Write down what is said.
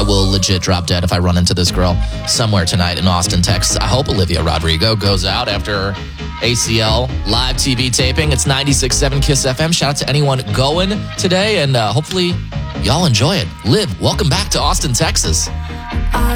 will legit drop dead if I run into this girl somewhere tonight in Austin, Texas. I hope Olivia Rodrigo goes out after her ACL live TV taping. It's 96.7 KISS FM. Shout out to anyone going today, and hopefully y'all enjoy it. Liv, welcome back to Austin, Texas.